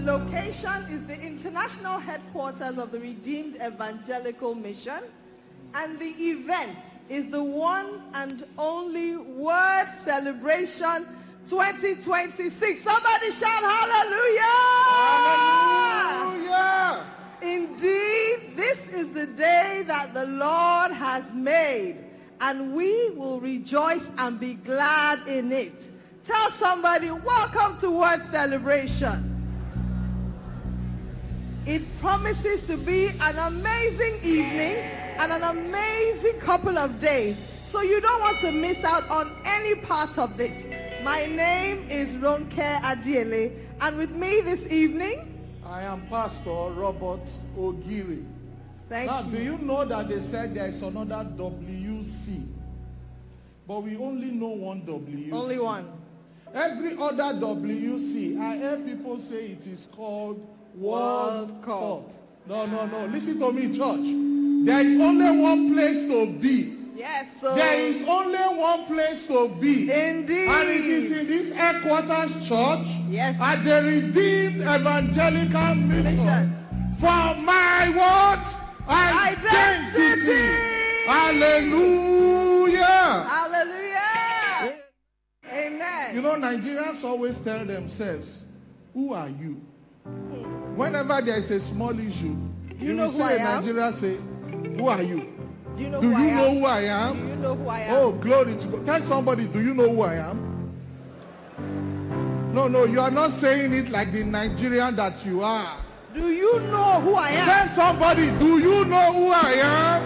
location is the international headquarters of the Redeemed Evangelical Mission. And the event is the one and only Word Celebration 2026. Somebody shout hallelujah! Hallelujah! Indeed, this is the day that the Lord has made, and we will rejoice and be glad in it. Tell somebody, welcome to Word Celebration. It promises to be an amazing evening and an amazing couple of days. So you don't want to miss out on any part of this. My name is Ronke Adiele, and with me this evening, I am Pastor Robert Ogiri. Thank now, you. do you know that they said there is another WC? But we only know one WC. Only one. Every other WC, I hear people say it is called World Cup. No. Listen to me, church. There is only one place to be. Yes, so there is only one place to be. Indeed. And it is in this headquarters church. Yes. At the Redeemed Evangelical Mission. For my what? Identity. Hallelujah. Hallelujah. Amen. You know, Nigerians always tell themselves, who are you? Whenever there is a small issue, you know will who I see a am? Nigerian say, who are you? Do you know Do who I you am? know who I am? Do you know who I am? Oh, glory to God. Tell somebody, do you know who I am? No, you are not saying it like the Nigerian that you are. Do you know who I am? Tell somebody, do you know who I am?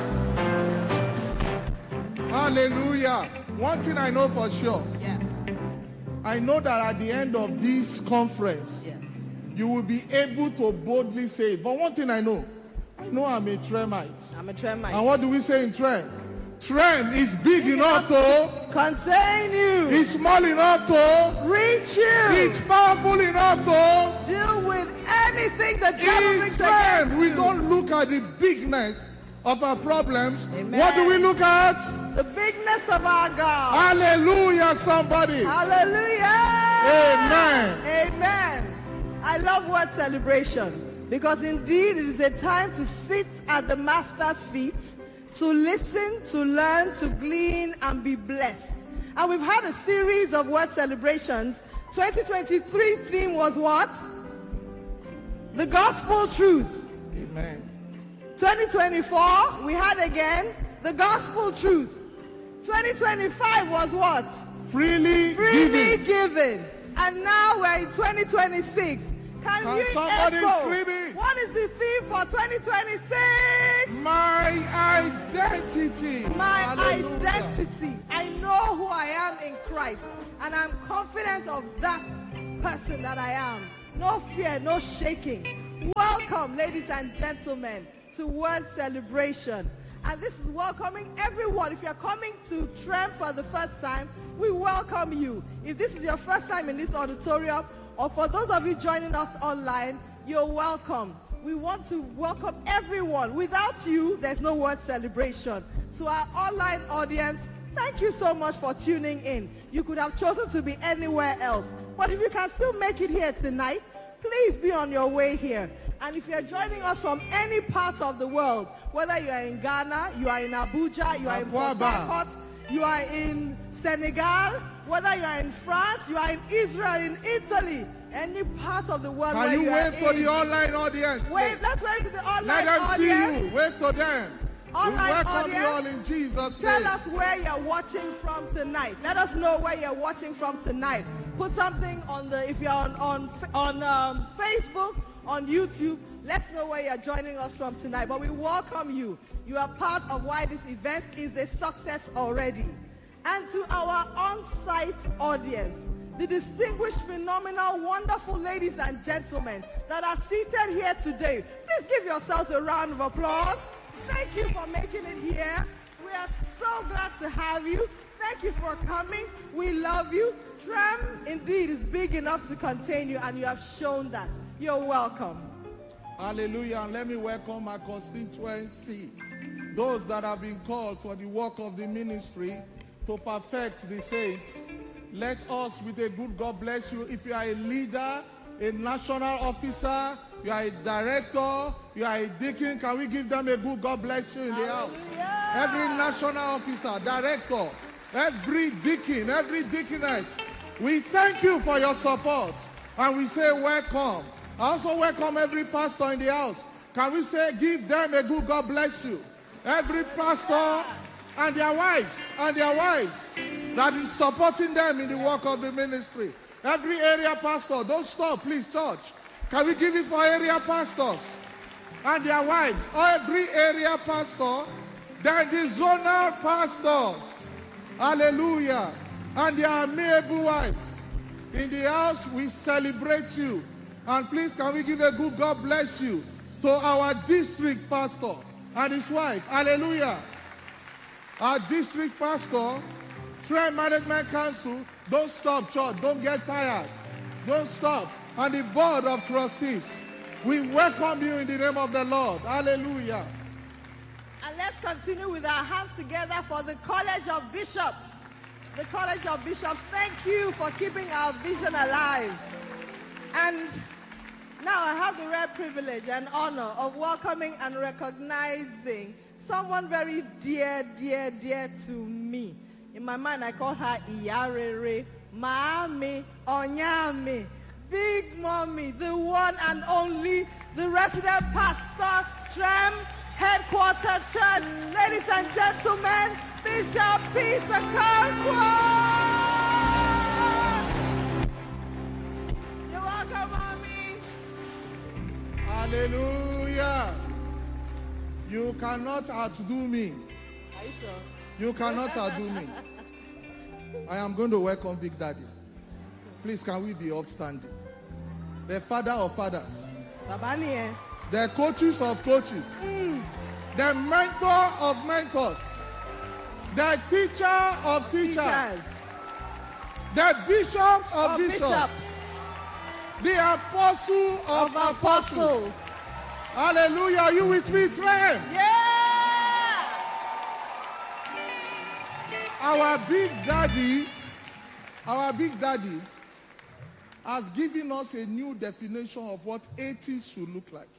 Hallelujah. One thing I know for sure. Yeah. I know that at the end of this conference, Yes. you will be able to boldly say it. But one thing I know I'm a Tremite. I'm a Tremite. And what do we say in Trem? Trem is big enough to contain you. It's small enough to Reach you. It's powerful enough to Deal with anything the devil brings Trem. against We you. don't look at the bigness of our problems. Amen. What do we look at? The bigness of our God. Hallelujah, somebody. Hallelujah. Amen. Amen. I love Word Celebration because indeed it is a time to sit at the Master's feet, to listen, to learn, to glean, and be blessed. And we've had a series of Word Celebrations. 2023 theme was what? The Gospel Truth. Amen. 2024, we had again the Gospel Truth. 2025 was what? Freely Given. And now we're in 2026. Can you somebody echo? scream it? What is the theme for 2026? My identity. My Hallelujah. identity. I know who I am in Christ. And I'm confident of that person that I am. No fear, no shaking. Welcome, ladies and gentlemen, to Word Celebration. And this is welcoming everyone. If you're coming to Trem for the first time, we welcome you. If this is your first time in this auditorium, or for those of you joining us online, you're welcome. We want to welcome everyone. Without you, there's no Word Celebration. To our online audience, thank you so much for tuning in. You could have chosen to be anywhere else. But if you can still make it here tonight, please be on your way here. And if you're joining us from any part of the world, whether you are in Ghana, you are in Abuja, you are in Port Harcourt, you are in Senegal, whether you are in France, you are in Israel, in Italy, any part of the world where Can you you wave are for in. the online audience? Wave, let's wave to the online Let them audience. see you. Wave to them. Online We welcome audience, you all in Jesus' Tell name. us where you're watching from tonight. Let us know where you're watching from tonight. Put something on the, if you're on Facebook, on YouTube, let's know where you're joining us from tonight. But we welcome you. You are part of why this event is a success already. And to our on-site audience, the distinguished, phenomenal, wonderful ladies and gentlemen that are seated here today, please give yourselves a round of applause. Thank you for making it here. We are so glad to have you. Thank you for coming. We love you. Trem indeed is big enough to contain you, and you have shown that. You're welcome. Hallelujah. And let me welcome my constituency. Those that have been called for the work of the ministry to perfect the saints. Let us with a good God bless you. If you are a leader a national officer, you are a director, you are a deacon. Can we give them a good God bless you in the house? Every national officer, director, every deacon, every deaconess, we thank you for your support. And we say welcome. I also welcome every pastor in the house. Can we say give them a good God bless you? Every pastor and their wives that is supporting them in the work of the ministry. Every area pastor, don't stop, please, church. Can we give it for area pastors and their wives? Every area pastor, then the zonal pastors, hallelujah, and their amiable wives. In the house, we celebrate you. And please, can we give a good God bless you to our district pastor and his wife, hallelujah. Our district pastor, Trend Management Council, don't stop, church. Don't get tired. Don't stop. And the board of trustees, we welcome you in the name of the Lord. Hallelujah. And let's continue with our hands together for the College of Bishops. The College of Bishops, thank you for keeping our vision alive. And now I have the rare privilege and honor of welcoming and recognizing someone very dear, dear, dear to me. In my mind, I call her Iyarere, Maami, Onyami, Big Mommy, the one and only, the resident pastor, Trem Headquarter Church. Ladies and gentlemen, Bishop Peace Okonkwo. You're welcome, Mommy. Hallelujah. You cannot outdo me. Are you sure? You cannot outdo me. I am going to welcome Big Daddy. Please, can we be upstanding? The father of fathers. Babani, The coaches of coaches. The mentor of mentors. The teacher of teachers. The bishops of bishops. The apostle of apostles. Hallelujah. Are you with me, Trem? Yeah! Our Big Daddy has given us a new definition of what 80s should look like.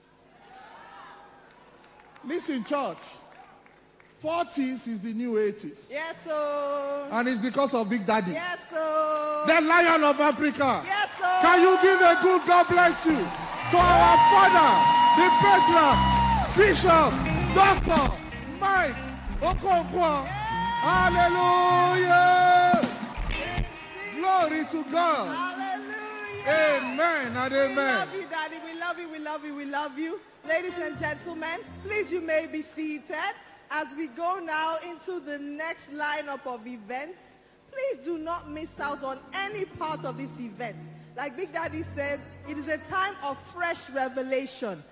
Listen, church. 40s is the new 80s. Yes, sir. And it's because of Big Daddy. Yes, sir. The Lion of Africa. Yes, sir. Can you give a good God bless you to our father, the patriarch, Bishop, Dr. Mike Okonkwo. Hallelujah. Glory to God. Hallelujah. Amen and amen. We love you, Daddy. We love you. We love you. We love you. Ladies and gentlemen, please, you may be seated as we go now into the next lineup of events. Please do not miss out on any part of this event. Like Big Daddy said, it is a time of fresh revelation.